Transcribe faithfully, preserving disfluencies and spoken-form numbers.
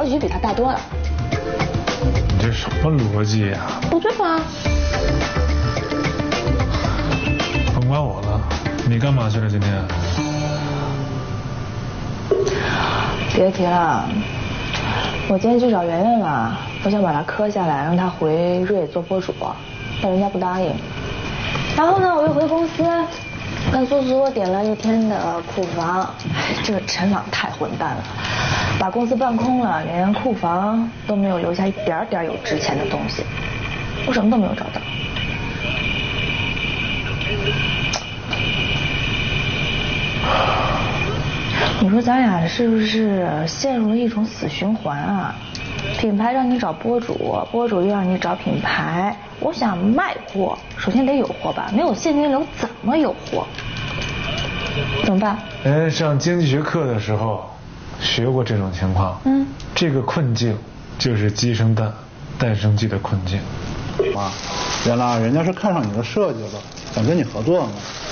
格局比他大多了。 你这什么逻辑呀？ 不对吗？ 甭管我了，你干嘛去了今天？ 别提了，我今天去找圆圆了，我想把她磕下来，让她回瑞野做播主，但人家不答应。然后呢，我又回公司，跟苏苏点了一天的库房。哎，这个陈朗太混蛋了，把公司办空了，连库房都没有留下一点点有值钱的东西，我什么都没有找到。你说咱俩是不是陷入了一种死循环啊？品牌让你找播主，播主又让你找品牌。我想卖货，首先得有货吧，没有现金流怎么有货？怎么办？ 人上经济学课的时候学过这种情况。嗯，这个困境就是鸡生蛋，蛋生鸡的困境。 妈，原来人家是看上你的设计了，想跟你合作呢。